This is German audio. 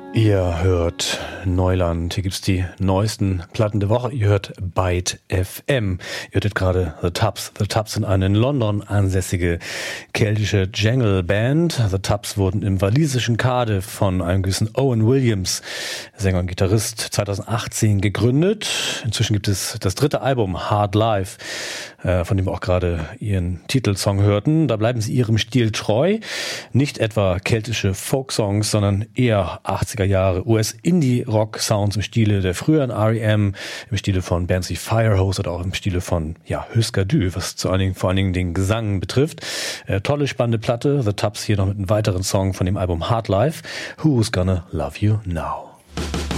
Ihr hört Neuland, hier gibt's die neuesten Platten der Woche. Ihr hört Byte FM. Ihr hörtet gerade The Tubs. The Tubs sind eine in London ansässige keltische Jangle-Band. The Tubs wurden im walisischen Cardiff von einem gewissen Owen Williams, Sänger und Gitarrist, 2018 gegründet. Inzwischen gibt es das dritte Album, Hard Life, von dem wir auch gerade ihren Titelsong hörten. Da bleiben sie ihrem Stil treu. Nicht etwa keltische Folksongs, sondern eher 80er Jahre US-Indie-Rock-Sounds im Stile der früheren R.E.M., im Stile von Bands wie Firehose oder auch im Stile von Husker Du, was vor allen Dingen den Gesang betrifft. Tolle, spannende Platte. The Tubs hier noch mit einem weiteren Song von dem Album Hard Life. Who's Gonna Love You Now?